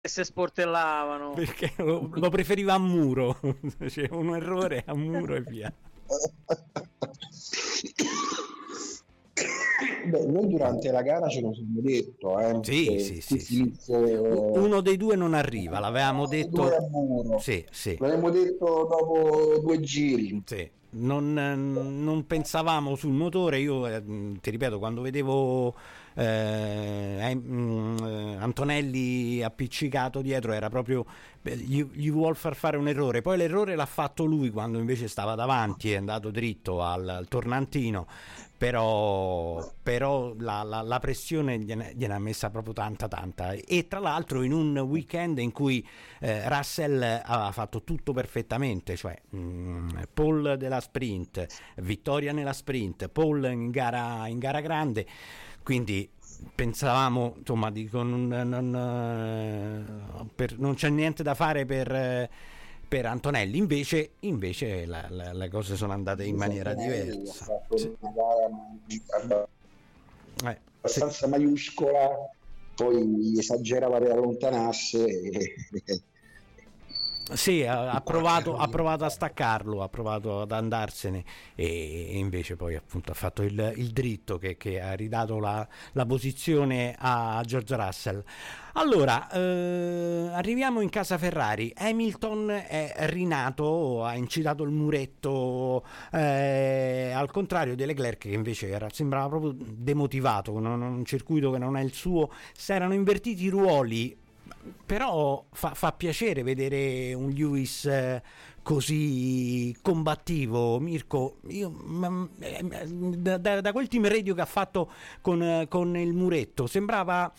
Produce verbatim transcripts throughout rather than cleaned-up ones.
se sportellavano. Perché lo, lo preferiva a muro. C'è un errore a muro e via. Beh, noi durante la gara ce lo siamo detto, eh, sì, sì, sì, sì. inizio, uno dei due non arriva, l'avevamo detto. Due a muro. Sì, sì. L'avevamo detto dopo due giri. Sì. Non, non pensavamo sul motore. Io eh, ti ripeto, quando vedevo eh, eh, Antonelli appiccicato dietro era proprio gli, gli vuol far fare un errore. Poi l'errore l'ha fatto lui quando invece stava davanti, è andato dritto al, al tornantino. Però, però la, la, la pressione gliene, gliene ha messa proprio tanta tanta, e tra l'altro in un weekend in cui eh, Russell aveva fatto tutto perfettamente, cioè mh, pole della sprint, vittoria nella sprint, pole in gara, in gara grande, quindi pensavamo, insomma, dico, non, non, per, non c'è niente da fare per per Antonelli, invece, invece la, la, le cose sono andate in maniera diversa. Ha fatto sì. una gara eh, abbastanza sì. maiuscola, poi esagerava per allontanarsi e... Sì, ha, ha, provato, ha provato a staccarlo, ha provato ad andarsene, e invece poi appunto ha fatto il, il dritto che, che ha ridato la, la posizione a George Russell. Allora, eh, arriviamo in casa Ferrari. Hamilton è rinato, ha incitato il muretto, eh, al contrario di Leclerc, che invece era, sembrava proprio demotivato, con un, un circuito che non è il suo. Si erano invertiti i ruoli. Però fa, fa piacere vedere un Lewis eh, così combattivo. Mirko, io, m- m- da, da quel team radio che ha fatto con, con il muretto sembrava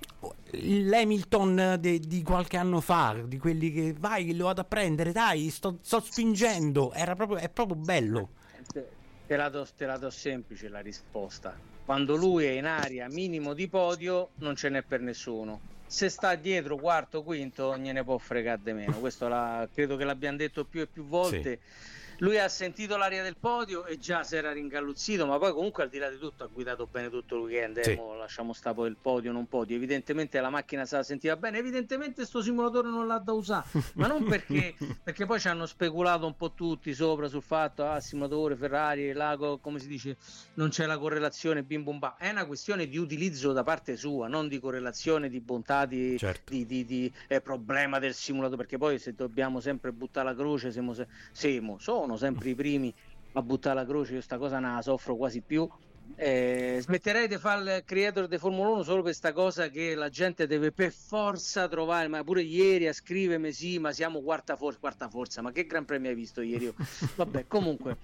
l'Hamilton de, di qualche anno fa, di quelli che vai, lo vado a prendere, dai, sto, sto spingendo. Era proprio, è proprio bello. Te la do, te la do semplice la risposta. Quando lui è in aria minimo di podio non ce n'è per nessuno. Se sta dietro quarto, quinto, gliene può fregare di meno. Questo la, credo che l'abbiamo detto più e più volte. Sì. Lui ha sentito l'aria del podio e già si era ringalluzzito, ma poi comunque al di là di tutto ha guidato bene tutto il weekend. Sì. Eh, mo lasciamo sta poi il podio, non podio. Evidentemente la macchina se la sentiva bene, evidentemente sto simulatore non l'ha da usare, ma non perché, perché poi ci hanno speculato un po' tutti sopra sul fatto, ah, simulatore Ferrari, lago, come si dice, non c'è la correlazione, bim bum bam. È una questione di utilizzo da parte sua, non di correlazione, di bontà, di, certo. di, di, di eh, problema del simulatore, perché poi se dobbiamo sempre buttare la croce siamo, siamo sono sempre i primi a buttare la croce. Io sta cosa non la soffro quasi più. Eh, smetterei di fare il creator di Formula uno solo per sta cosa che la gente deve per forza trovare, ma pure ieri a scrivermi sì ma siamo quarta forza, quarta forza, ma che gran premio hai visto ieri? Vabbè, comunque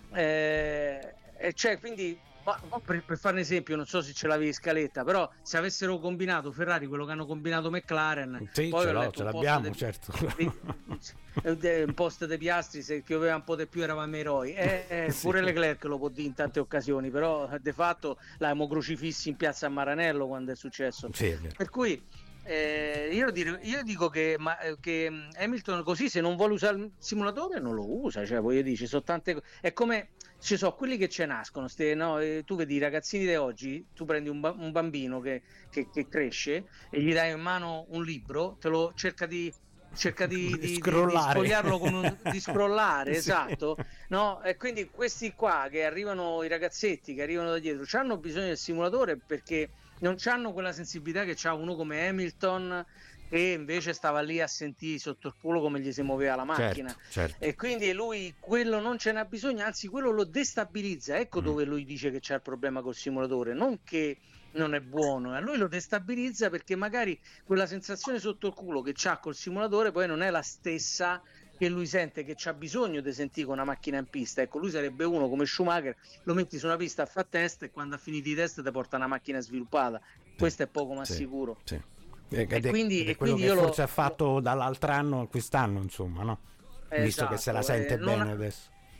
eh, cioè, quindi ma, ma per, per fare un esempio, non so se ce l'avevi in scaletta, però se avessero combinato Ferrari quello che hanno combinato McLaren, sì, poi ce, l'ho, ce l'abbiamo de, certo de, de, de, un post dei Piastri, se pioveva un po' di più eravamo eroi, eh, eh, sì. Pure Leclerc lo può dire in tante occasioni, però de fatto l'abbiamo crocifissi in piazza a Maranello quando è successo, sì, è per cui Eh, io, dire, io dico che, ma, che Hamilton così, se non vuole usare il simulatore non lo usa, cioè voglio dire, ci sono tante, è come ci sono quelli che ce nascono, ste, no? eh, tu vedi i ragazzini di oggi, tu prendi un, ba- un bambino che, che, che cresce e gli dai in mano un libro, te lo cerca di cerca di, di, di, di spogliarlo con un, di scrollare, sì. Esatto, no? E quindi questi qua che arrivano, i ragazzetti che arrivano da dietro, hanno bisogno del simulatore perché non hanno quella sensibilità che c'ha uno come Hamilton, che invece stava lì a sentire sotto il culo come gli si muoveva la macchina, certo, certo. E quindi lui quello non ce n'ha bisogno, anzi quello lo destabilizza. Ecco mm. dove lui dice che c'è il problema col simulatore, non che non è buono, a lui lo destabilizza perché magari quella sensazione sotto il culo che c'ha col simulatore poi non è la stessa che lui sente, che c'ha bisogno di sentire con una macchina in pista. Ecco, lui sarebbe uno come Schumacher, lo metti su una pista a fare test e quando ha finito i test ti porta una macchina sviluppata, sì. Questo è poco ma sì, sicuro, sì. E, e, e quindi, e e quello quindi che io forse lo, ha fatto dall'altro anno a quest'anno, insomma, no? Esatto, visto che se la sente eh, bene ha... adesso.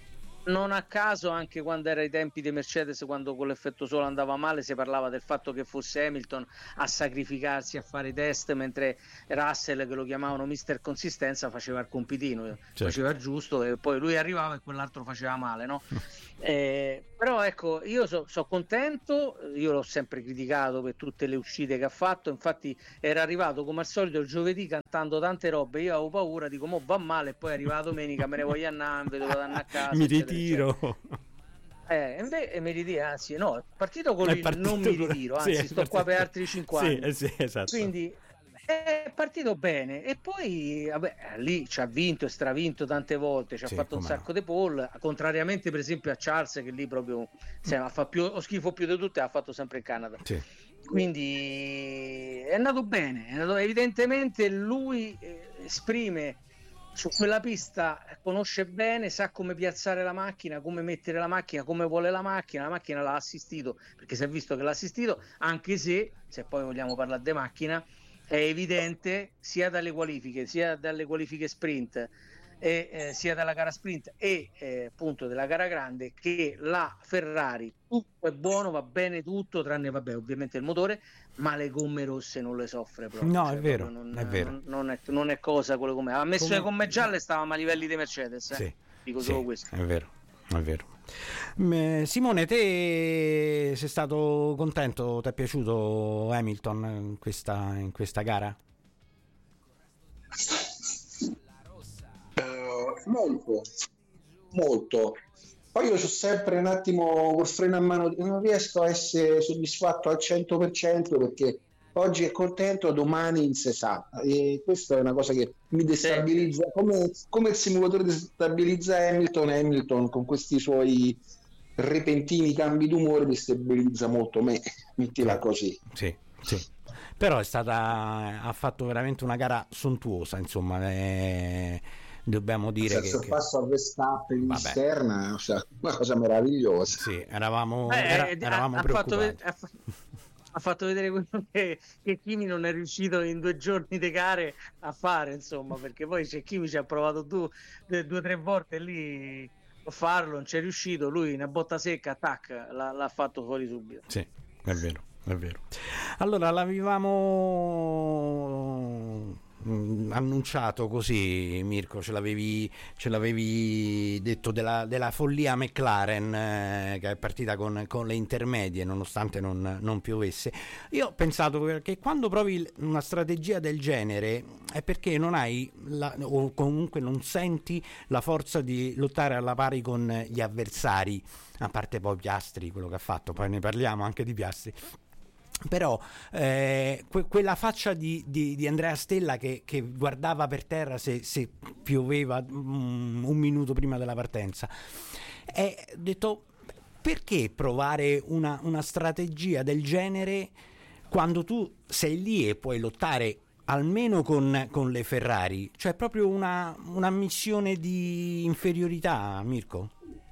non a caso, anche quando era ai tempi di Mercedes, quando con l'effetto solo andava male, si parlava del fatto che fosse Hamilton a sacrificarsi, a fare i test, mentre Russell, che lo chiamavano mister Consistenza, faceva il compitino, certo. Faceva il giusto, e poi lui arrivava e quell'altro faceva male, no? eh, però ecco, io sono so contento, io l'ho sempre criticato per tutte le uscite che ha fatto, infatti era arrivato come al solito il giovedì cantando tante robe, io avevo paura, dico mo va male, e poi arriva la domenica, me ne voglio andare, vedo vado a casa, mi ritiro. Eh, invece e mi ritiro, anzi no, è partito con il partito non mi ritiro, anzi sì, sto partito... qua per altri cinque anni, sì, sì, esatto. Quindi è partito bene e poi vabbè, lì ci ha vinto e stravinto tante volte, ci ha sì, fatto un sacco no. di pole, contrariamente per esempio a Charles, che lì proprio se la fa più, o schifo più di tutte, ha fatto sempre in Canada, sì. Quindi è andato bene, è andato, evidentemente lui eh, esprime su quella pista, conosce bene, sa come piazzare la macchina, come mettere la macchina, come vuole la macchina, la macchina l'ha assistito, perché si è visto che l'ha assistito, anche se, se poi vogliamo parlare di macchina, è evidente sia dalle qualifiche, sia dalle qualifiche sprint, e, eh, sia dalla gara sprint e eh, appunto della gara grande, che la Ferrari tutto è buono, va bene tutto, tranne vabbè ovviamente il motore, ma le gomme rosse non le soffre proprio. No, cioè, è vero, non, è vero. Non, non, è, non è cosa quello come ha messo come... le gomme gialle, stavamo a livelli di Mercedes, eh? Sì, dico sì, solo questo. È vero, è vero. Simone, te sei stato contento? Ti è piaciuto Hamilton in questa, in questa gara? Uh, molto, molto. Poi io sono sempre un attimo col freno a mano, non riesco a essere soddisfatto al cento per cento perché oggi è contento, domani non si sa, e questa è una cosa che mi destabilizza, come, come il simulatore destabilizza Hamilton. Hamilton con questi suoi repentini cambi d'umore destabilizza molto me, mettila così. Sì, sì. Però è stata, ha fatto veramente una gara sontuosa, insomma, eh, dobbiamo dire che... il passo a Verstappen in esterna, cioè, una cosa meravigliosa. Sì, eravamo, Beh, era, eh, eravamo ha, preoccupati. Ha fatto, ha fatto vedere quello che, che Kimi non è riuscito in due giorni di gare a fare, insomma, perché poi c'è Kimi ci ha provato due o tre volte lì a farlo, non c'è riuscito, lui una botta secca, attack, l'ha, l'ha fatto fuori subito. Sì, è vero. È vero. Allora l'avevamo annunciato così, Mirko, ce l'avevi, ce l'avevi detto della, della follia McLaren, eh, che è partita con, con le intermedie nonostante non, non piovesse. Io ho pensato che quando provi una strategia del genere è perché non hai la, o comunque non senti la forza di lottare alla pari con gli avversari, a parte poi Piastri, quello che ha fatto, poi ne parliamo anche di Piastri. Però eh, que- quella faccia di, di, di Andrea Stella che, che guardava per terra se, se pioveva um, un minuto prima della partenza, e ho detto: perché provare una, una strategia del genere quando tu sei lì e puoi lottare almeno con, con le Ferrari? Cioè proprio una, una missione di inferiorità, Mirko?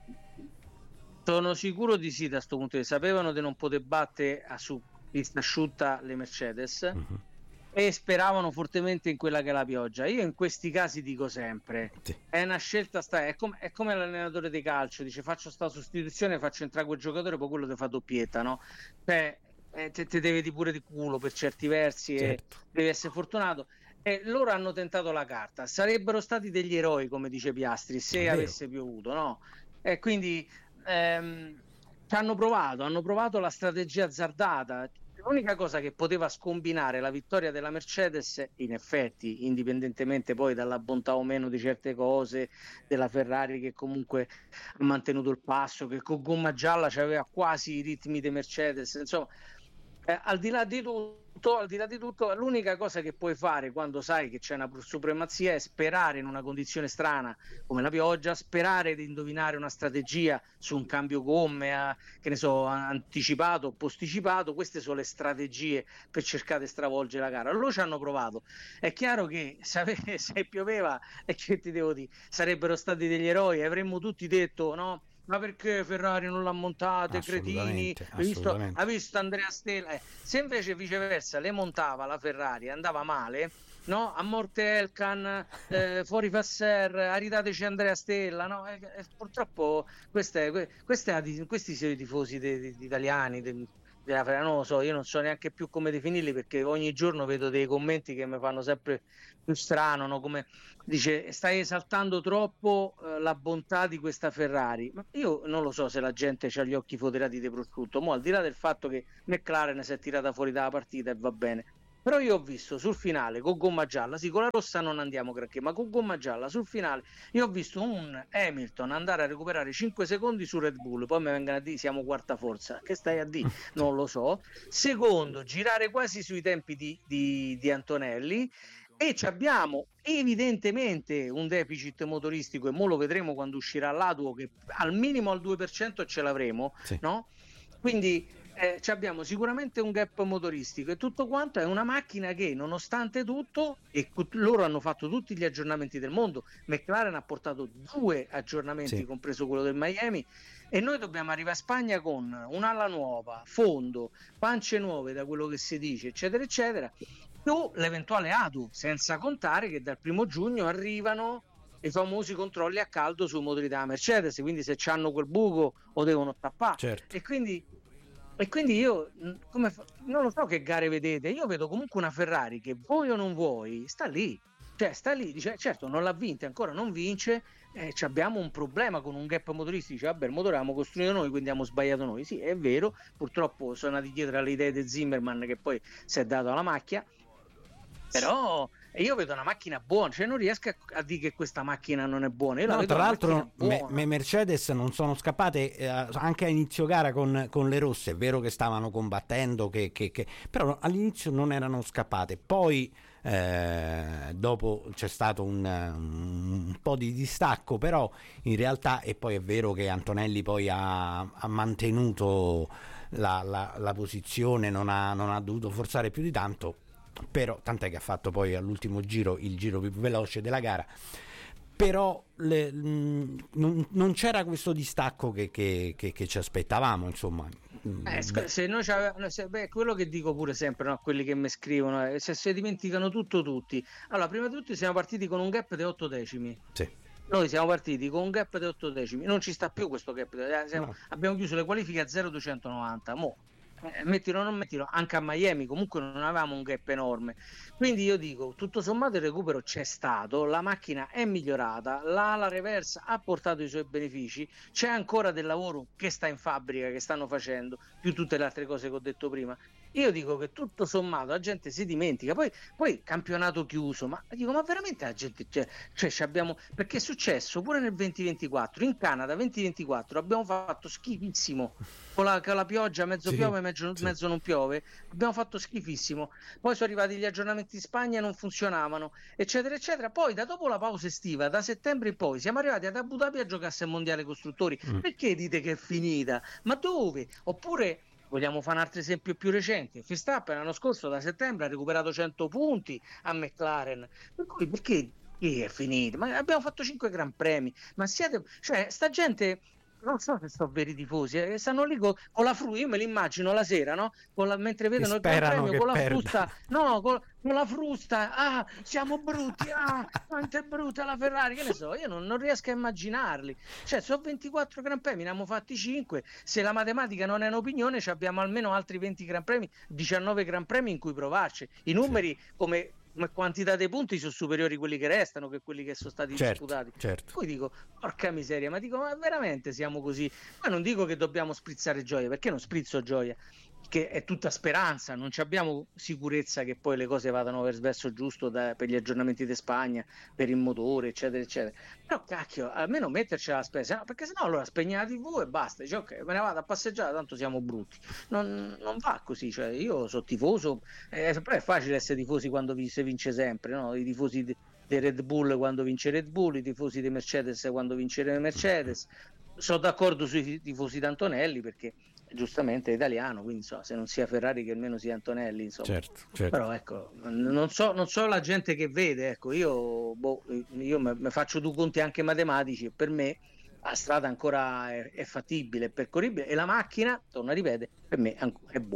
Sono sicuro di sì, da questo punto di vista. Sapevano di non poter battere a su pista asciutta le Mercedes, uh-huh. e speravano fortemente in quella che è la pioggia. Io in questi casi dico sempre, sì. è una scelta sta- è, com- è come l'allenatore di calcio dice: faccio sta sostituzione, faccio entrare quel giocatore, poi quello ti fa doppietta, no? Cioè eh, te, te devi di pure di culo per certi versi, certo. E devi essere fortunato. E loro hanno tentato la carta, sarebbero stati degli eroi, come dice Piastri, se avesse piovuto, no? E quindi ehm, hanno provato, hanno provato la strategia azzardata. L'unica cosa che poteva scombinare la vittoria della Mercedes, in effetti, indipendentemente poi dalla bontà o meno di certe cose della Ferrari, che comunque ha mantenuto il passo, che con gomma gialla c'aveva quasi i ritmi di Mercedes, insomma, eh, al di là di tutto, al di là di tutto, l'unica cosa che puoi fare quando sai che c'è una supremazia è sperare in una condizione strana come la pioggia, sperare di indovinare una strategia su un cambio gomme, a, che ne so, anticipato o posticipato. Queste sono le strategie per cercare di stravolgere la gara. Loro ci hanno provato. È chiaro che se, se pioveva, e che ti devo dire, sarebbero stati degli eroi, avremmo tutti detto: no, ma perché Ferrari non l'ha montata, cretini, hai visto, ha visto Andrea Stella? Eh, se invece viceversa le montava la Ferrari, andava male, no? A morte Elkan, eh, fuori Vasser, aridateci Andrea Stella, no? E, e purtroppo queste, queste, questi sono i tifosi de, de, de italiani de, della Ferrari, non lo so, io non so neanche più come definirli, perché ogni giorno vedo dei commenti che mi fanno sempre più strano, no? Come dice, stai esaltando troppo eh, la bontà di questa Ferrari, ma io non lo so se la gente ha gli occhi foderati di prosciutto, mo al di là del fatto che McLaren si è tirata fuori dalla partita e va bene, però io ho visto sul finale con gomma gialla, sì, con la rossa non andiamo granché, ma con gomma gialla sul finale io ho visto un Hamilton andare a recuperare cinque secondi su Red Bull, poi mi vengono a dire siamo quarta forza, che stai a dire? Non lo so. Secondo, girare quasi sui tempi di, di, di Antonelli, e abbiamo evidentemente un deficit motoristico, e mo lo vedremo quando uscirà l'A-Duo, che al minimo al due per cento ce l'avremo, sì. No? Quindi eh, abbiamo sicuramente un gap motoristico, e tutto quanto è una macchina che nonostante tutto, e loro hanno fatto tutti gli aggiornamenti del mondo, McLaren ha portato due aggiornamenti, sì, compreso quello del Miami, e noi dobbiamo arrivare a Spagna con un'ala nuova, fondo, pance nuove da quello che si dice, eccetera eccetera, più l'eventuale A-Duo, senza contare che dal primo giugno arrivano i famosi controlli a caldo sui motori della Mercedes, quindi se c'hanno quel buco lo devono tappare, certo. e quindi e quindi io come fa... non lo so che gare vedete, io vedo comunque una Ferrari che vuoi o non vuoi sta lì, cioè sta lì, dice certo non l'ha vinta, ancora non vince, eh, abbiamo un problema con un gap motoristico, dice vabbè il motore l'abbiamo costruito noi, quindi abbiamo sbagliato noi, sì è vero, purtroppo sono andati dietro alle idee di Zimmerman che poi si è dato alla macchia, però io vedo una macchina buona, cioè non riesco a, a dire che questa macchina non è buona. Io la no, vedo tra l'altro me, me Mercedes non sono scappate eh, anche a inizio gara con, con le rosse, è vero che stavano combattendo, che, che, che... però all'inizio non erano scappate, poi eh, dopo c'è stato un, un po' di distacco, però in realtà, e poi è vero che Antonelli poi ha, ha mantenuto la, la, la posizione, non ha, non ha dovuto forzare più di tanto, però tant'è che ha fatto poi all'ultimo giro il giro più veloce della gara, però le, mh, non, non c'era questo distacco che, che, che, che ci aspettavamo, insomma. Eh, se noi se, beh, quello che dico pure sempre, no, a quelli che mi scrivono, eh, se si dimenticano tutto tutti. Allora, prima di tutto siamo partiti con un gap di otto decimi. Sì. Noi siamo partiti con un gap di otto decimi, non ci sta più questo gap, eh, siamo, no. Abbiamo chiuso le qualifiche a zero virgola duecentonovanta, mo Eh, mettilo o non mettilo, anche a Miami comunque non avevamo un gap enorme, quindi io dico tutto sommato il recupero c'è stato, la macchina è migliorata, l'ala reversa ha portato i suoi benefici, c'è ancora del lavoro che sta in fabbrica, che stanno facendo, più tutte le altre cose che ho detto prima. Io dico che tutto sommato la gente si dimentica, poi, poi campionato chiuso, ma dico ma veramente la gente, cioè, cioè abbiamo, perché è successo pure nel duemilaventiquattro in Canada, duemilaventiquattro abbiamo fatto schifissimo con la, con la pioggia, mezzo sì, piove, mezzo, sì. mezzo non piove, abbiamo fatto schifissimo, poi sono arrivati gli aggiornamenti in Spagna e non funzionavano, eccetera eccetera, poi da dopo la pausa estiva, da settembre in poi siamo arrivati ad Abu Dhabi a giocarsi al mondiale costruttori, mm. perché dite che è finita? Ma dove? Oppure vogliamo fare un altro esempio più recente, Verstappen l'anno scorso da settembre ha recuperato cento punti a McLaren, per cui perché è finito? Ma abbiamo fatto cinque gran premi, ma siete, cioè sta gente, non so se sono veri tifosi, eh, stanno lì con, con la frusta, io me li immagino la sera, no? Con la, mentre vedono il gran premio con la perda. frusta, no, con, con la frusta, ah, siamo brutti, ah, quanto è brutta la Ferrari, che ne so, io non, non riesco a immaginarli, cioè sono ventiquattro gran premi, ne abbiamo fatti cinque, se la matematica non è un'opinione, abbiamo almeno altri venti gran premi, diciannove gran premi in cui provarci, i numeri sì. come... ma quantità dei punti sono superiori quelli che restano che quelli che sono stati certo, disputati. Certo. Poi dico, porca miseria, ma dico, ma veramente siamo così? Ma non dico che dobbiamo sprizzare gioia, perché non sprizzo gioia, che è tutta speranza, non abbiamo sicurezza che poi le cose vadano verso giusto da, per gli aggiornamenti di Spagna, per il motore, eccetera, eccetera. Però cacchio, almeno metterci la spesa, no, perché sennò allora spegni la tivù e basta, dice ok, me ne vado a passeggiare, tanto siamo brutti. Non, non va così, cioè io sono tifoso, eh, è facile essere tifosi quando vi, si vince sempre, no? I tifosi di, di Red Bull quando vince Red Bull, i tifosi di Mercedes quando vince Mercedes. Sono d'accordo sui tifosi di Antonelli perché giustamente è italiano, quindi so, se non sia Ferrari che almeno sia Antonelli, insomma. Certo, certo. Però ecco, non so, non so la gente che vede, ecco, io, boh, io mi faccio due conti anche matematici e per me la strada ancora è, è fattibile, è percorribile e la macchina, torno a ripetere, per me è buona. Sì,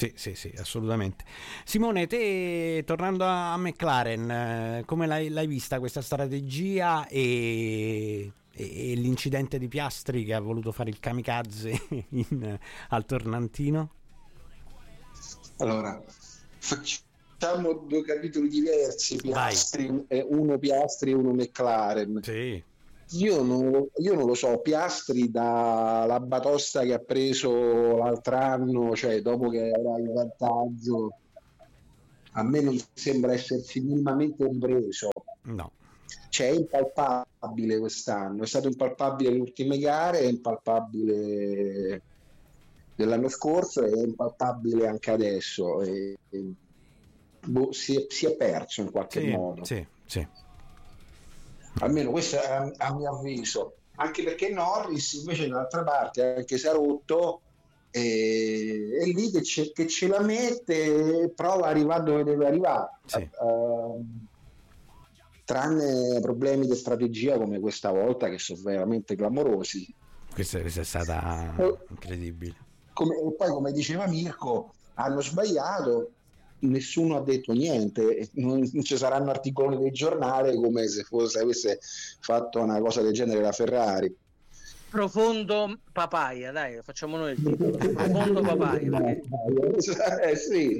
Sì, sì, sì, assolutamente. Simone, te tornando a McLaren, eh, come l'hai, l'hai vista questa strategia e, e, e l'incidente di Piastri che ha voluto fare il kamikaze in, al tornantino? Allora, facciamo due capitoli diversi, Piastri, eh, uno Piastri e uno McLaren. Sì. Io non, io non lo so, Piastri dalla batosta che ha preso l'altro anno, cioè dopo che era in vantaggio, a me non sembra essersi minimamente ripreso. No. Cioè è impalpabile quest'anno, è stato impalpabile le ultime gare, è impalpabile dell'anno scorso, è impalpabile anche adesso. E, e, boh, si, è, si è perso in qualche sì, modo. Sì, sì. Almeno questo è a, a mio avviso, anche perché Norris invece dall'altra parte anche si è rotto, e è lì che, ce, che ce la mette, prova a arrivare dove deve arrivare. Sì. Uh, tranne problemi di strategia come questa volta che sono veramente clamorosi. Questa, questa è stata e, incredibile. Come, e poi come diceva Mirko, hanno sbagliato, nessuno ha detto niente, non, non ci saranno articoli del giornale come se fosse avesse fatto una cosa del genere la Ferrari. Profondo papaya, dai, facciamo noi il titolo. Profondo papaya. Perché... eh, sì.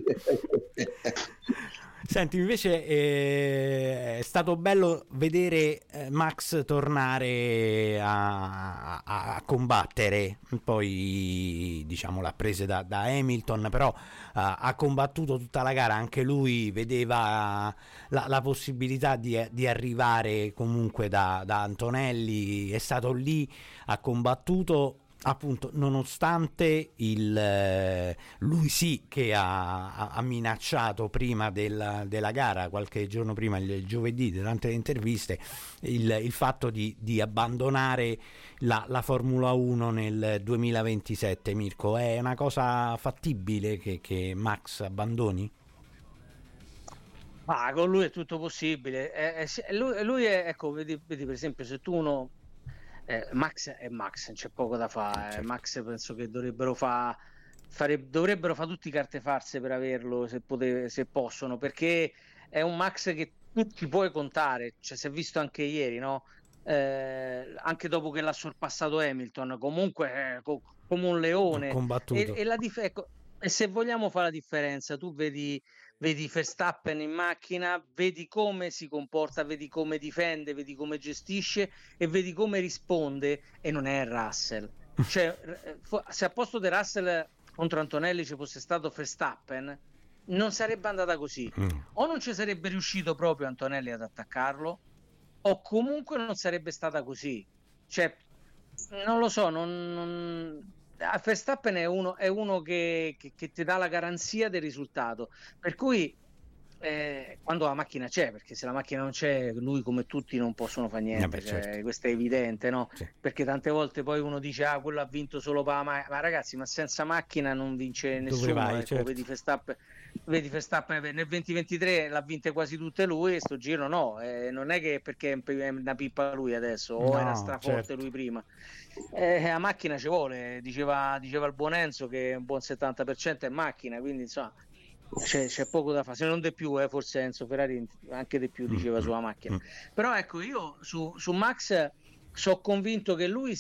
Senti, invece eh, è stato bello vedere eh, Max tornare a, a, a combattere, poi diciamo l'ha presa da, da Hamilton, però uh, ha combattuto tutta la gara, anche lui vedeva la, la possibilità di, di arrivare comunque da, da Antonelli, è stato lì, ha combattuto. Appunto, nonostante il eh, lui sì che ha, ha minacciato prima della, della gara, qualche giorno prima, il, il giovedì, durante le interviste, il, il fatto di, di abbandonare la, la Formula uno nel duemilaventisette. Mirko, è una cosa fattibile che, che Max abbandoni? Ah, con lui è tutto possibile. È, è, lui, lui è, ecco, vedi, vedi per esempio, se tu uno Eh, Max è Max, c'è poco da fare. Certo. Max penso che dovrebbero fare fare, dovrebbero fare tutti carte farse per averlo, se, pote, se possono, perché è un Max che tu ci puoi contare, cioè si è visto anche ieri, no? Eh, anche dopo che l'ha sorpassato Hamilton, comunque eh, co- come un leone. Combattuto. E, e, la dif- ecco, e se vogliamo fare la differenza, tu vedi vedi Verstappen in macchina, vedi come si comporta, vedi come difende, vedi come gestisce e vedi come risponde, e non è Russell. Cioè, se a posto di Russell contro Antonelli ci fosse stato Verstappen, non sarebbe andata così. Mm. O non ci sarebbe riuscito proprio Antonelli ad attaccarlo, o comunque non sarebbe stata così. Cioè, non lo so, non... non... Verstappen è uno, è uno che, che, che ti dà la garanzia del risultato, per cui eh, quando la macchina c'è, perché se la macchina non c'è lui come tutti non possono fare niente. Eh beh, certo. Cioè, questo è evidente, no? Sì. Perché tante volte poi uno dice ah, quello ha vinto solo per la macchina, ma ragazzi, ma senza macchina non vince nessuno. Vai, ecco, certo. vedi Verstappen, vedi Verstappen nel duemilaventitré l'ha vinte quasi tutte lui, e sto giro no, eh, non è che perché è una pippa lui adesso, o No, era straforte certo. lui prima. Eh, la macchina ci vuole, diceva, diceva il buon Enzo che un buon settanta per cento è macchina, quindi insomma c'è, c'è poco da fare, se non di più, eh, forse Enzo Ferrari anche di più diceva sulla macchina. Però ecco, io su, su Max sono convinto che lui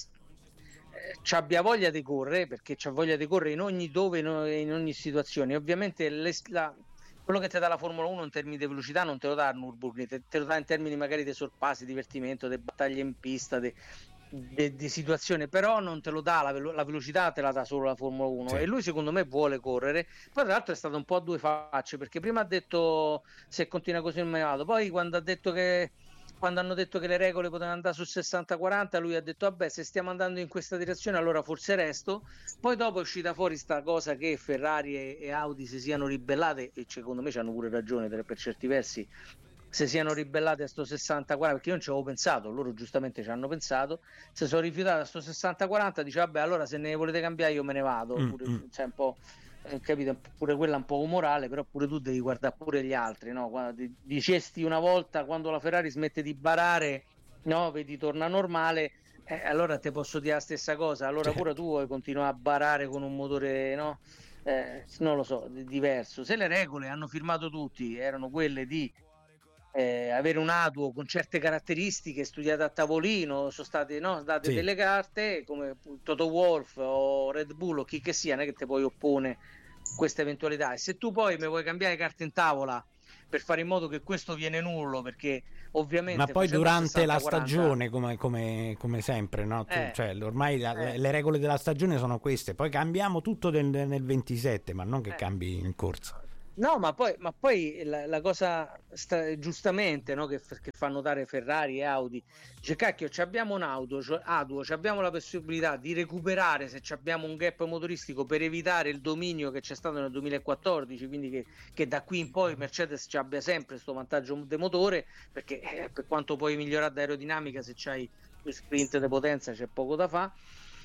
eh, ci abbia voglia di correre, perché c'ha voglia di correre in ogni dove, in, in ogni situazione. Ovviamente le, la, quello che ti dà la Formula uno in termini di velocità non te lo dà il Nürburgring, te, te lo dà in termini magari di sorpassi, divertimento, di battaglie in pista, di Di, di situazione, però non te lo dà la, velo- la velocità, te la dà solo la Formula uno. Sì. E lui secondo me vuole correre. Poi tra l'altro è stato un po' a due facce, perché prima ha detto se continua così non me ne vado, poi quando ha detto che quando hanno detto che le regole potevano andare su sessanta quaranta, lui ha detto vabbè, se stiamo andando in questa direzione allora forse resto. Poi dopo è uscita fuori sta cosa che Ferrari e, e Audi si siano ribellate, e secondo me ci hanno pure ragione per certi versi, se siano ribellati a sto sessanta quaranta, perché io non ci avevo pensato, loro giustamente ci hanno pensato, se sono rifiutati a sto sessanta quaranta, dice vabbè, allora se ne volete cambiare io me ne vado. Mm, pure, mm. cioè, un po', eh, capito, pure quella è un po' umorale, però pure tu devi guardare pure gli altri, no? Quando dicesti una volta, quando la Ferrari smette di barare, no, vedi, torna normale, eh, allora te posso dire la stessa cosa, allora certo. pure tu vuoi continuare a barare con un motore, no? eh, non lo so, diverso. Se le regole hanno firmato tutti erano quelle di eh, avere un Aduo con certe caratteristiche studiate a tavolino, sono state, no, date Sì. delle carte come Toto Wolff o Red Bull o chi che sia, non è che te poi oppone questa eventualità, e se tu poi mi vuoi cambiare carte in tavola per fare in modo che questo viene nullo, perché ovviamente Ma poi facendo durante sessanta la quaranta stagione, come, come, come sempre, no? Tu- eh, cioè, ormai la- eh, le regole della stagione sono queste, poi cambiamo tutto nel, nel ventisette, ma non che eh. cambi in corsa. No, ma poi, ma poi la, la cosa sta- giustamente, no, che, f- che fa notare Ferrari e Audi, dice cacchio, ci abbiamo un auto, cioè, Aduo, ci abbiamo la possibilità di recuperare se ci abbiamo un gap motoristico per evitare il dominio che c'è stato nel duemilaquattordici, quindi che, che da qui in poi Mercedes ci abbia sempre questo vantaggio de motore, perché eh, per quanto puoi migliorare d'aerodinamica, se c'hai due sprint di potenza c'è poco da fare.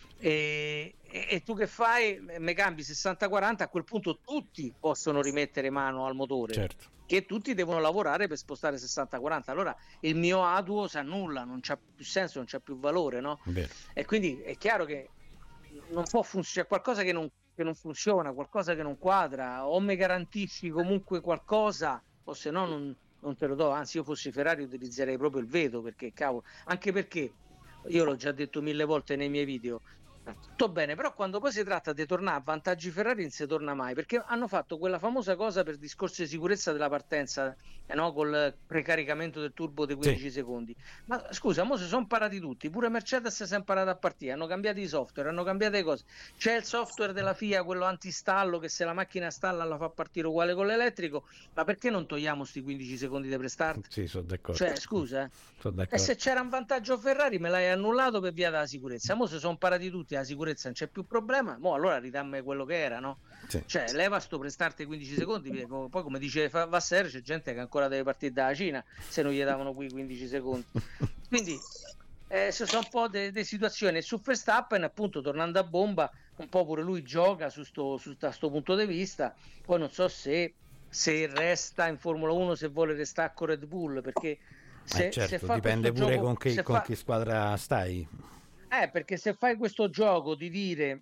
E, e, e tu che fai? Me cambi sessanta quaranta, a quel punto tutti possono rimettere mano al motore, Certo. che tutti devono lavorare per spostare sessanta quaranta, allora il mio Aduo si annulla, non c'ha più senso, non c'ha più valore, no? Vero. E quindi è chiaro che non può funzionare, c'è qualcosa che non, che non funziona, qualcosa che non quadra, o mi garantisci comunque qualcosa o se no non, non te lo do. Anzi, io fossi Ferrari utilizzerei proprio il veto, perché cavolo, anche perché io l'ho già detto mille volte nei miei video, tutto bene, però quando poi si tratta di tornare a vantaggi Ferrari non si torna mai, perché hanno fatto quella famosa cosa per discorso di sicurezza della partenza, eh no? Col precaricamento del turbo dei quindici Sì. secondi. Ma scusa, mo si sono parati tutti, pure Mercedes si è imparato a partire, hanno cambiato i software, hanno cambiato le cose, c'è il software della F I A, quello antistallo, che se la macchina stalla la fa partire uguale con l'elettrico, ma perché non togliamo sti quindici secondi di prestart? Sì, sono d'accordo. Cioè, scusa, eh. Sono E d'accordo. se c'era un vantaggio Ferrari me l'hai annullato per via della sicurezza. Mo se sono parati tutti, la sicurezza non c'è più problema, mo allora ridammi quello che era, no? Sì. Cioè, leva sto prestarti quindici secondi, poi come dice Vasser c'è gente che ancora deve partire dalla Cina se non gli davano qui quindici secondi. Quindi eh, ci sono un po' di situazioni. E su Verstappen, appunto, tornando a bomba, un po' pure lui gioca su sto, su, da sto punto di vista. Poi non so se, se resta in Formula uno, se vuole restare con Red Bull, perché se, Eh, certo, se fa dipende questo pure gioco, con, che, se con fa- che squadra stai. eh, perché se fai questo gioco di dire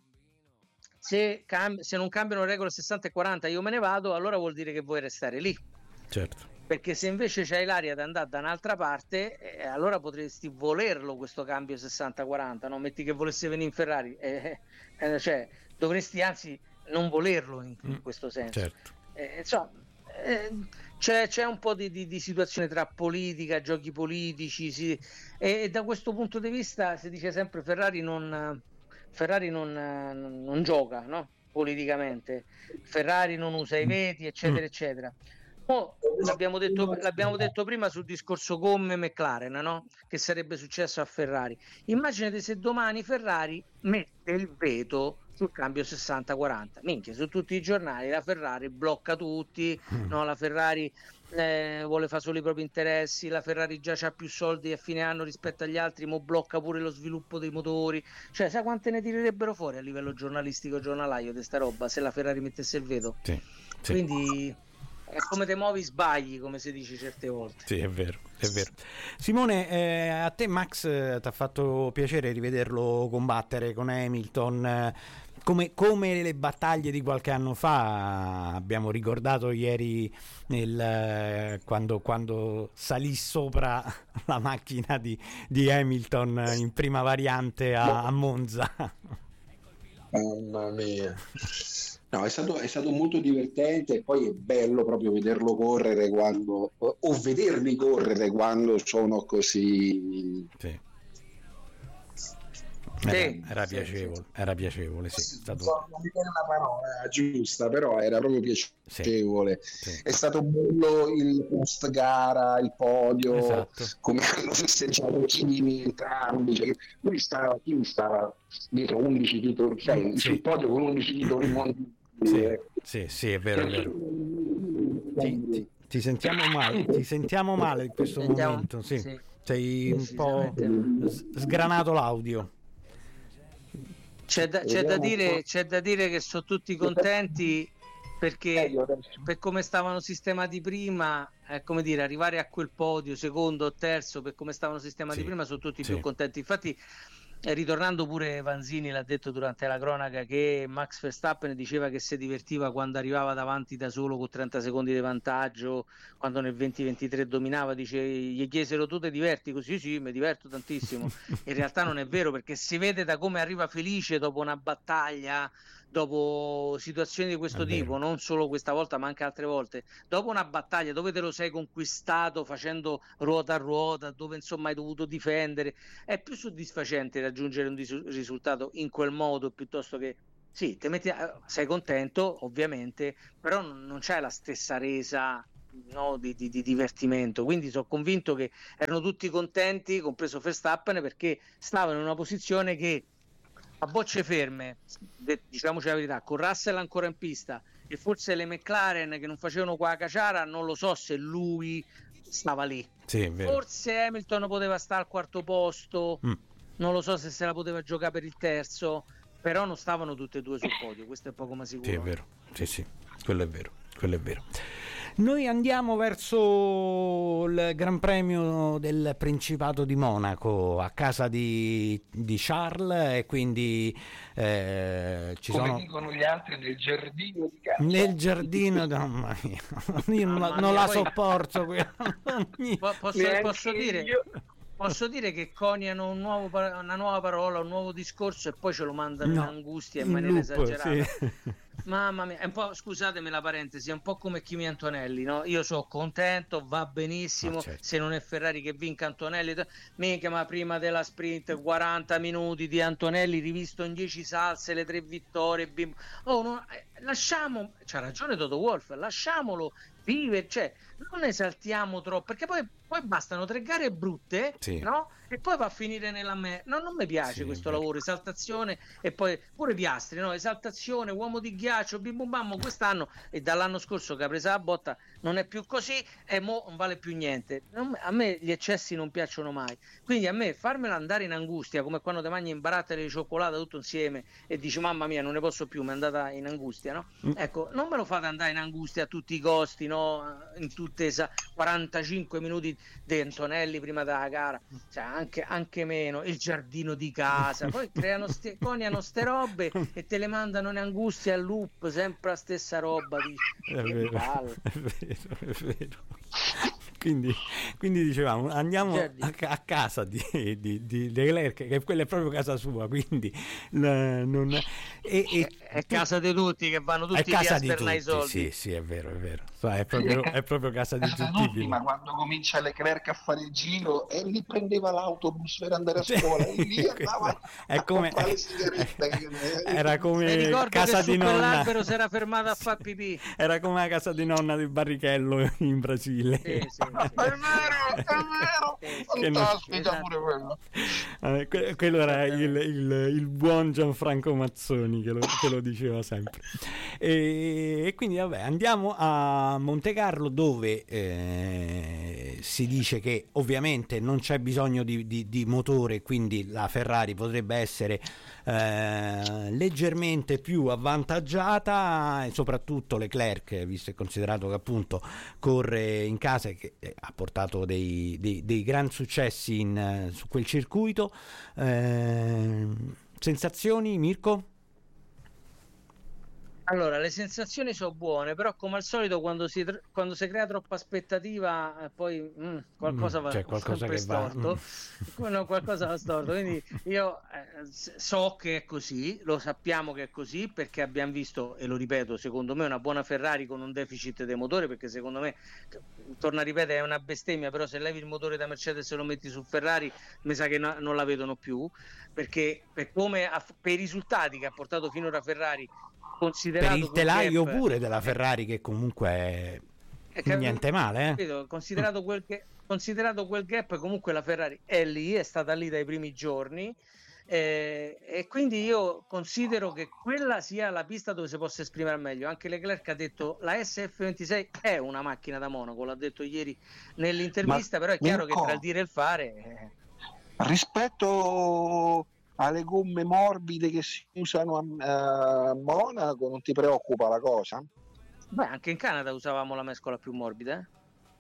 se, cam- se non cambiano le regole sessanta e quaranta io me ne vado, allora vuol dire che vuoi restare lì. Certo. Perché se invece c'hai l'aria di andare da un'altra parte, eh, allora potresti volerlo questo cambio sessanta quaranta, no? Metti che volesse venire in Ferrari, eh, eh, cioè dovresti anzi non volerlo in, in questo senso. Certo. Eh, insomma, eh, c'è, c'è un po' di, di, di situazione tra politica, giochi politici, si, e, e da questo punto di vista si dice sempre Ferrari non, Ferrari non, non gioca, no? Politicamente, Ferrari non usa i veti, eccetera, Mm. eccetera. Oh, l'abbiamo, detto, l'abbiamo detto prima sul discorso gomme McLaren, no? Che sarebbe successo a Ferrari. Immaginate se domani Ferrari mette il veto sul cambio sessanta quaranta. Minchia, su tutti i giornali la Ferrari blocca tutti, Mm. no? La Ferrari eh, vuole fare solo i propri interessi, la Ferrari già ha più soldi a fine anno rispetto agli altri, mo blocca pure lo sviluppo dei motori. Cioè, sai quante ne tirerebbero fuori a livello giornalistico giornalaio di sta roba se la Ferrari mettesse il veto? Sì, sì. Quindi è come te muovi sbagli, come si dice certe volte. Sì, è vero, è vero. Simone, eh, a te Max ti ha fatto piacere rivederlo combattere con Hamilton, eh, come, come le battaglie di qualche anno fa. Abbiamo ricordato ieri nel, eh, quando, quando salì sopra la macchina di, di Hamilton in prima variante a, a Monza. Mamma mia. No, è stato, è stato molto divertente e poi è bello proprio vederlo correre quando, o o vederli correre quando sono così. Sì. Sì, Era, era sì, piacevole, era piacevole, sì. È Non stato... so, non mi viene una parola giusta, però era proprio piacevole. sì. È stato bello il post gara, il podio, Esatto. come hanno festeggiato Kimi entrambi. Cioè, lui stava, Kimi stava dietro undici titoli, cioè Mm, sì. sul podio con undici titoli mondiali. Sì, Eh. sì, sì, è vero, è vero. Ti, Quindi, ti- ti sentiamo male, ti sentiamo male in questo Sentiamo- momento, sì. sì. Sei un po' Decisamente. s- sgranato l'audio. C'è da, c'è da dire, c'è da dire che sono tutti contenti perché meglio adesso. per come stavano sistemati prima, è come dire, arrivare a quel podio, secondo o terzo, per come stavano sistemati Sì, prima, sono tutti sì. più contenti. Infatti E ritornando pure Vanzini l'ha detto durante la cronaca che Max Verstappen diceva che si divertiva quando arrivava davanti da solo con trenta secondi di vantaggio, quando nel venti ventitré dominava, dice gli chiesero tu ti diverti così? Sì, mi diverto tantissimo. In realtà non è vero, perché si vede da come arriva felice dopo una battaglia, dopo situazioni di questo È tipo, vero. non solo questa volta ma anche altre volte, dopo una battaglia dove te lo sei conquistato facendo ruota a ruota, dove insomma hai dovuto difendere, è più soddisfacente raggiungere un dis- risultato in quel modo piuttosto che sì, te metti, eh, sei contento ovviamente, però non, non c'è la stessa resa, no, di, di- di divertimento. Quindi sono convinto che erano tutti contenti, compreso Verstappen, perché stavano in una posizione che a bocce ferme, de- diciamoci la verità, con Russell ancora in pista e forse le McLaren che non facevano qua a caciara, non lo so se lui stava lì. Sì, è vero. Forse Hamilton poteva stare al quarto posto, Mm. non lo so se se la poteva giocare per il terzo, però non stavano tutte e due sul podio, questo è poco ma sicuro. Sì, è vero. Sì, sì, quello è vero, quello è vero. Noi andiamo verso il Gran Premio del Principato di Monaco, a casa di, di Charles, e quindi eh, ci Come sono... dicono gli altri, nel giardino di casa. Nel giardino, mamma mia, io non, la- Mamma non mia, la poi- sopporto. quella- Po- posso, Neanche posso dire, io. posso dire che coniano un nuovo pa- una nuova parola, un nuovo discorso e poi ce lo mandano in No, angustia in in maniera loop, esagerata. sì. Mamma mia, è un po', scusatemi la parentesi, è un po' come Kimi Antonelli, no? Io sono contento, va benissimo, Ma certo. se non è Ferrari che vinca Antonelli, t- mica, ma prima della sprint quaranta minuti di Antonelli rivisto in dieci salse, le tre vittorie, bim- oh, no, eh, lasciamo, c'ha ragione Toto Wolff, lasciamolo vivere, cioè non esaltiamo troppo, perché poi, poi bastano tre gare brutte, Sì. no? E poi va a finire nella me. No, non mi piace Sì, è questo vero. lavoro, esaltazione e poi pure Piastri, no? Esaltazione, uomo di ghiaccio, bim bum bam, quest'anno e dall'anno scorso che ha preso la botta non è più così e mo non vale più niente. Non- a me gli eccessi non piacciono mai, quindi a me farmela andare in angustia come quando ti mangi in barattoli di cioccolata tutto insieme e dici mamma mia non ne posso più, mi è andata in angustia, no? Mm. Ecco, non me lo fate andare in angustia a tutti i costi, no? In tutte esa- quarantacinque minuti di Antonelli prima della gara, cioè anche, anche meno, il giardino di casa, poi creano ste, coniano ste robe e te le mandano in angustia al loop, sempre la stessa roba, dici, È che vero, palle. è vero, è vero. Quindi, quindi dicevamo andiamo Gerdi. a, ca- a casa di, di, di Leclerc, che quella è proprio casa sua, quindi eh, non, e, e È casa di tutti che vanno è tutti via casa a di spernare i tutti, soldi. sì, sì, è vero, è vero. È proprio, è proprio casa di Casa tutti. tutti, ma quando comincia Leclerc a fare il giro e lì prendeva l'autobus per andare a scuola e lì andava è a come, comprare le sigarette. era Mi come ricordo casa che su di nonna, quell'albero si era fermato a fare pipì. era come la casa di nonna di Barrichello in Brasile. Sì, sì, sì. È vero, è vero, Sì, sì. Che non- fantastica Esatto. pure quello. Eh, que- quello era il, il- il buon Gianfranco Mazzoni che lo, che lo diceva sempre. E, e quindi vabbè, andiamo a Monte Carlo, dove eh, si dice che ovviamente non c'è bisogno di, di- di motore, quindi la Ferrari potrebbe essere eh, leggermente più avvantaggiata, e soprattutto Leclerc, visto e considerato che appunto corre in casa e che eh, ha portato dei, dei, dei gran successi in, eh, su quel circuito. Eh, sensazioni, Mirko? Allora, le sensazioni sono buone, però come al solito quando si, tr- quando si crea troppa aspettativa, eh, poi mm, qualcosa Mm, va c'è qualcosa sempre che va, storto. mm. Quello- qualcosa va storto. Quindi io eh, s- so che è così, lo sappiamo che è così, perché abbiamo visto, e lo ripeto, secondo me una buona Ferrari con un deficit dei motori, perché secondo me, torno a ripetere, è una bestemmia, però se levi il motore da Mercedes e lo metti su Ferrari, mi sa che no- non la vedono più, perché per, come ha- per i risultati che ha portato finora Ferrari, Per considerato il quel telaio gap- pure della Ferrari, che comunque è è che- niente male, eh? capito? Considerato quel, che, considerato quel gap, comunque la Ferrari è lì, è stata lì dai primi giorni, eh, e quindi io considero che quella sia la pista dove si possa esprimere meglio. Anche Leclerc ha detto la S F ventisei è una macchina da Monaco, l'ha detto ieri nell'intervista, Ma, però è chiaro Mirko, che tra il dire e il fare eh, rispetto alle gomme morbide che si usano a, a Monaco, non ti preoccupa la cosa? beh, anche in Canada usavamo la mescola più morbida, eh.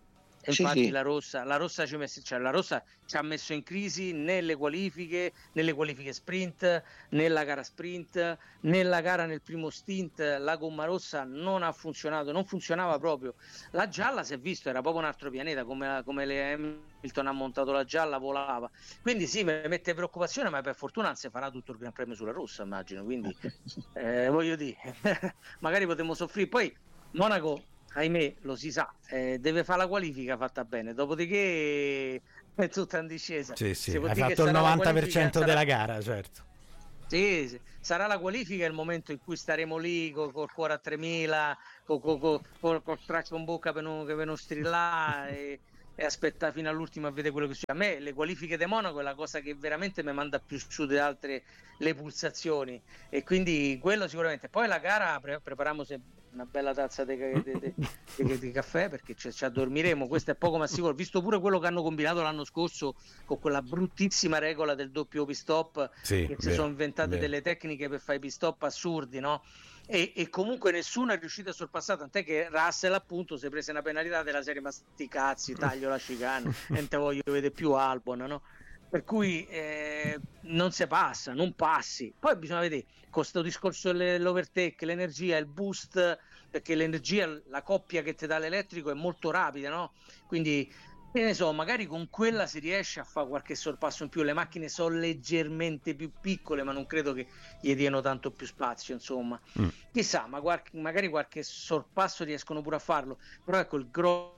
Infatti sì, sì. la rossa, la rossa ci ha messo, cioè la rossa ci ha messo in crisi nelle qualifiche, nelle qualifiche sprint, nella gara sprint, nella gara nel primo stint, la gomma rossa non ha funzionato, non funzionava proprio. La gialla si è visto, era proprio un altro pianeta, come, come le Hamilton ha montato la gialla, volava. Quindi sì, mi mette preoccupazione, ma per fortuna non si farà tutto il Gran Premio sulla rossa, immagino. Quindi eh, voglio dire, magari potremmo soffrire. Poi Monaco, ahimè, lo si sa, eh, deve fare la qualifica fatta bene, dopodiché è tutta in discesa. Sì, sì, Si può hai dire che fatto il sarà la novanta per qualifica, cento sarà- della gara, certo. sì, sì, sarà la qualifica il momento in cui staremo lì co- col cuore a tremila, co- co- co- col, col traccio in bocca per non, per non strillare e, e aspettare fino all'ultimo a vedere quello che succede. A me le qualifiche di Monaco è la cosa che veramente mi manda più su di altre le pulsazioni, e quindi quello sicuramente. Poi la gara pre- prepariamo se- una bella tazza di, di- di- di- di caffè, perché ci, ci addormiremo, questo è poco ma sicuro, visto pure quello che hanno combinato l'anno scorso con quella bruttissima regola del doppio pit stop, Sì, che si vero, sono inventate vero. delle tecniche per fare i pit stop assurdi, no? E, e comunque nessuno è riuscito a sorpassare, tant'è che Russell appunto si è presa una penalità della serie ma sti cazzi, taglio la chicane, non te voglio vedere più Albon, no? Per cui eh, non si passa, non passi. Poi bisogna vedere con questo discorso dell'overtake, l'energia, il boost, perché l'energia, la coppia che ti dà l'elettrico è molto rapida, no? Quindi che ne so, magari con quella si riesce a fare qualche sorpasso in più. Le macchine sono leggermente più piccole, ma non credo che gli diano tanto più spazio, insomma. Mm. Chissà, ma qualche- magari qualche sorpasso riescono pure a farlo. Però ecco, il grosso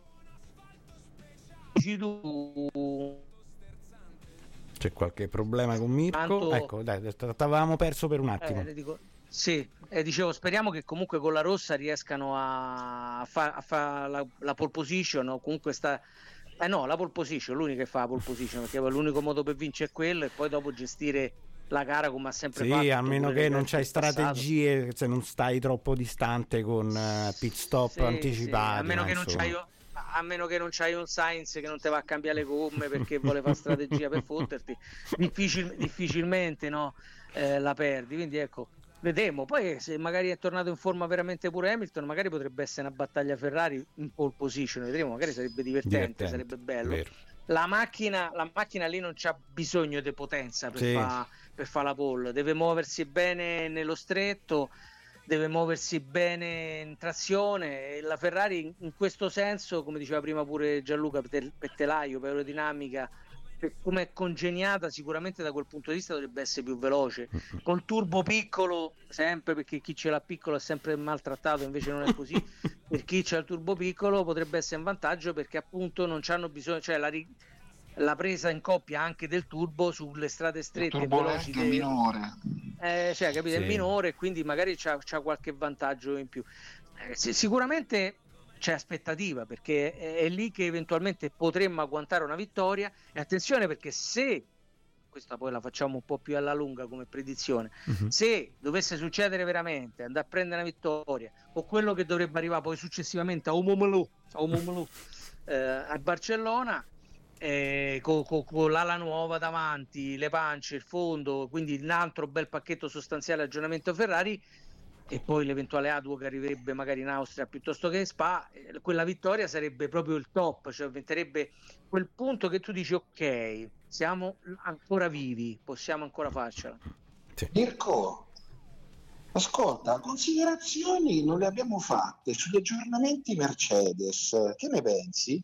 C'è qualche problema con Mirko? Tanto- Ecco, dai, t'avevamo perso per un attimo. Eh, le dico- sì, eh, dicevo, speriamo che comunque con la rossa riescano a fare a fa la, la pole position, o comunque sta. Eh no, la pole position, l'unica che fa la pole position, perché poi l'unico modo per vincere è quello, e poi dopo gestire la gara come ha sempre fatto. Sì, a meno pure che le non gare c'hai del passato. strategie, se non stai troppo distante con eh, pit stop Sì, anticipati. sì, a meno ma che non insomma. c'hai a meno che non c'hai un Sainz che non ti va a cambiare le gomme perché vuole fare strategia per fotterti, difficil- difficilmente no, eh, la perdi. Quindi ecco, vedremo. Poi se magari è tornato in forma veramente pure Hamilton, magari potrebbe essere una battaglia Ferrari in pole position, vedremo, magari sarebbe divertente, Divertente, sarebbe bello. vero. La macchina, la macchina lì non c'ha bisogno di potenza per Sì. fare per fa la pole, deve muoversi bene nello stretto, deve muoversi bene in trazione, e la Ferrari in, in questo senso, come diceva prima pure Gianluca Petel- Pettelaio, per aerodinamica, per come è congegnata, sicuramente da quel punto di vista dovrebbe essere più veloce. Col turbo piccolo, sempre, perché chi ce l'ha piccolo è sempre maltrattato, invece non è così. Per chi c'ha il turbo piccolo potrebbe essere un vantaggio, perché appunto non c'hanno bisogno, cioè la, ri- la presa in coppia anche del turbo sulle strade Il strette e turbo veloci lag è de- minore. eh, cioè, capite, è Sì. minore, quindi magari c'ha, c'ha qualche vantaggio in più. Eh, sì, sicuramente c'è aspettativa, perché è, è lì che eventualmente potremmo agguantare una vittoria. E attenzione, perché se questa poi la facciamo un po' più alla lunga come predizione, Mhm. se dovesse succedere veramente, andare a prendere una vittoria, o quello che dovrebbe arrivare poi successivamente a Omomelu, a, Omomelu, eh, a Barcellona, eh, con, con- con l'ala nuova davanti, le pance, il fondo, quindi un altro bel pacchetto sostanziale aggiornamento Ferrari, e poi l'eventuale A due che arriverebbe magari in Austria piuttosto che in Spa, eh, quella vittoria sarebbe proprio il top, cioè diventerebbe quel punto che tu dici ok, siamo ancora vivi, possiamo ancora farcela. Mirko, ascolta, considerazioni non le abbiamo fatte sugli aggiornamenti Mercedes, che ne pensi?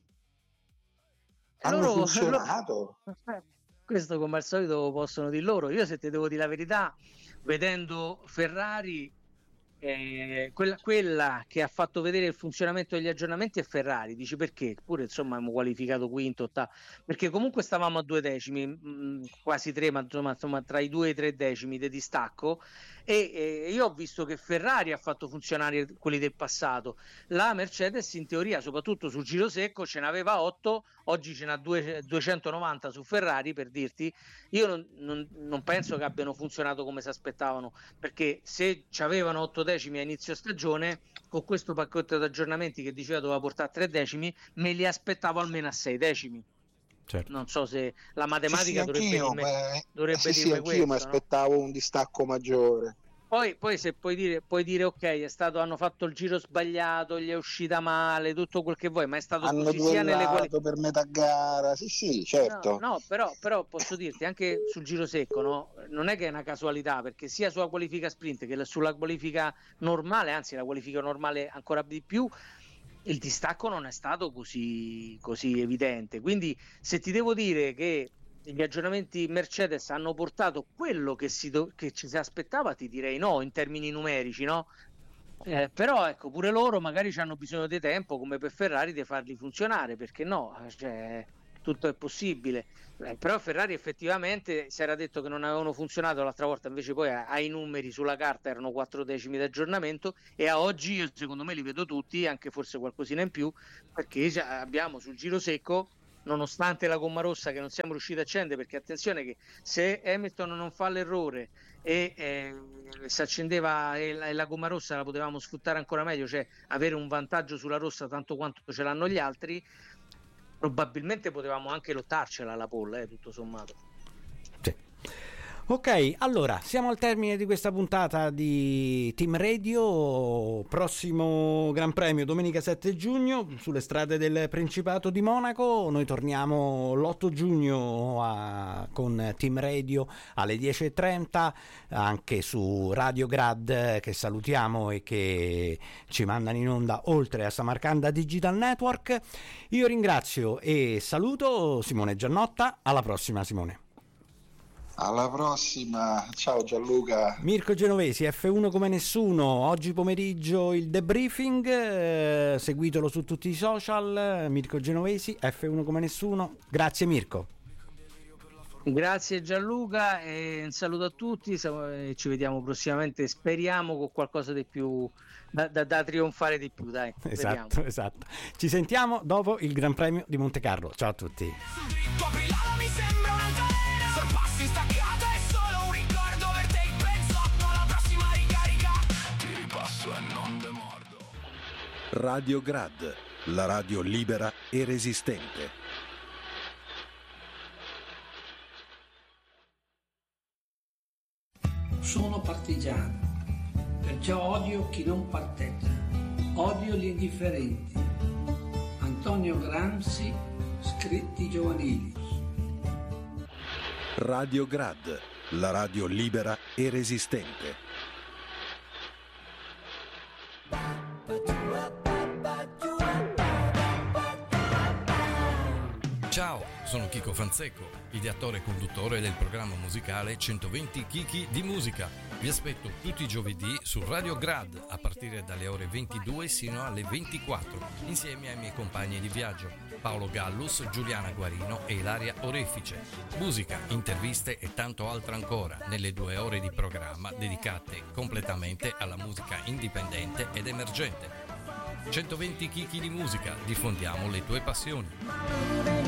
Hanno Loro- funzionato? Questo come al solito possono dire loro. Io, se ti devo dire la verità, vedendo Ferrari, eh, quella, quella che ha fatto vedere il funzionamento degli aggiornamenti è Ferrari. Dici perché? Pure insomma abbiamo qualificato quinto, ottavo, perché comunque stavamo a due decimi, mh, quasi tre, ma insomma, insomma tra i due e i tre decimi di distacco, e eh, io ho visto che Ferrari ha fatto funzionare quelli del passato. La Mercedes in teoria, soprattutto sul giro secco, ce n'aveva otto, oggi ce n'ha due- duecentonovanta su Ferrari, per dirti. Io non, non- non penso che abbiano funzionato come si aspettavano, perché se ci avevano otto decimi a inizio stagione, con questo pacchetto di aggiornamenti che diceva doveva portare tre decimi, me li aspettavo almeno a sei decimi. Certo. Non so se la matematica Sì, sì, dovrebbe anch'io, dirmi, beh, dovrebbe sì, sì, dirmi anch'io mi questo, no? aspettavo un distacco maggiore. poi, poi se puoi dire, puoi dire ok, è stato, hanno fatto il giro sbagliato, gli è uscita male, tutto quel che vuoi, ma è stato hanno così sia nelle quali... per metà gara, sì sì, certo. No, no, però, però posso dirti anche sul giro secco, no? Non è che è una casualità, perché sia sulla qualifica sprint che sulla qualifica normale, anzi la qualifica normale ancora di più, il distacco non è stato così, così evidente. Quindi se ti devo dire che gli aggiornamenti Mercedes hanno portato quello che, si do- che ci si aspettava, ti direi no, in termini numerici, no? Eh, però ecco, pure loro magari hanno bisogno di tempo, come per Ferrari, di farli funzionare, perché no? Cioè, tutto è possibile. Eh, però Ferrari effettivamente si era detto che non avevano funzionato l'altra volta, invece poi ai numeri sulla carta erano quattro decimi di aggiornamento, e a oggi io secondo me li vedo tutti, anche forse qualcosina in più, perché abbiamo sul giro secco, nonostante la gomma rossa che non siamo riusciti a accendere, perché attenzione che se Hamilton non fa l'errore e eh, si accendeva e la, e la gomma rossa la potevamo sfruttare ancora meglio, cioè avere un vantaggio sulla rossa tanto quanto ce l'hanno gli altri, probabilmente potevamo anche lottarcela alla pole, eh, tutto sommato. Sì. Ok, allora siamo al termine di questa puntata di Team Radio. Prossimo Gran Premio domenica sette giugno sulle strade del Principato di Monaco. Noi torniamo l'otto giugno a, con Team Radio alle dieci e trenta, anche su Radio Grad, che salutiamo e che ci mandano in onda oltre a Samarcanda Digital Network. Io ringrazio e saluto Simone Giannotta. Alla prossima, Simone. Alla prossima, ciao Gianluca. Mirko Genovesi, F uno come nessuno. Oggi pomeriggio il debriefing, eh, seguitelo su tutti i social. Mirko Genovesi, F uno come nessuno. Grazie Mirko. Grazie Gianluca e un saluto a tutti, ci vediamo prossimamente, speriamo con qualcosa di più da, da, da trionfare di più, dai. Esatto, vediamo. esatto. Ci sentiamo dopo il Gran Premio di Monte Carlo. Ciao a tutti. Staccato è solo un ricordo per te, il pezzotto alla prossima ricarica ti ripasso e non demordo. Radio Grad, la radio libera e resistente. Sono partigiano, perciò odio chi non parteggia, odio gli indifferenti. Antonio Gramsci, scritti giovanili. Radio Grad, la radio libera e resistente. Ciao, sono Chico Fanzecco, ideatore e conduttore del programma musicale centoventi Chicchi di Musica. Vi aspetto tutti i giovedì su Radio Grad a partire dalle ore ventidue sino alle ventiquattro, insieme ai miei compagni di viaggio Paolo Gallus, Giuliana Guarino e Ilaria Orefice. Musica, interviste e tanto altro ancora nelle due ore di programma dedicate completamente alla musica indipendente ed emergente. centoventi Chicchi di Musica, diffondiamo le tue passioni.